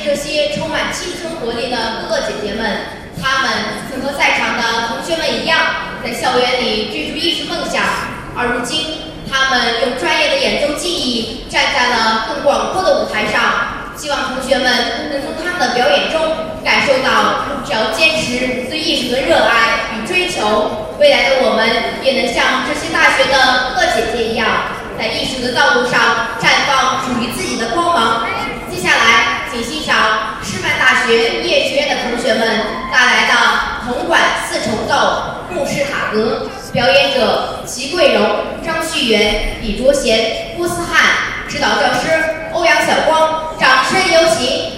这些充满青春活力的哥哥姐姐们，他们曾和在场的同学们一样，在校园里追逐艺术梦想，而如今，他们用专业的演奏技艺站在了更广阔的舞台上。希望同学们能从他们的表演中感受到，只要坚持对艺术的热爱与追求，未来的我们也能像这些大学的哥哥姐姐一样，在艺术的道路上绽放属于自己的光芒。接下来，请欣赏师范大学音乐学院的同学们带来的铜管四重奏《穆氏塔格》，表演者齐桂荣、张旭元、李卓贤、郭思翰，指导教师欧阳晓光，掌声有请。